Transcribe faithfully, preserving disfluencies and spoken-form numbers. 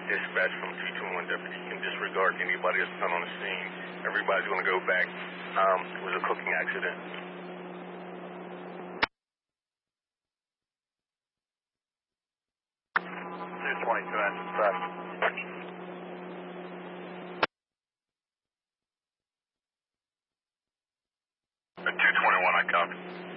Dispatch from two two one deputy. You can disregard anybody that's not on the scene. Everybody's going to go back. Um, it was a cooking accident. two twenty-two engine fast. two twenty-one, I copy.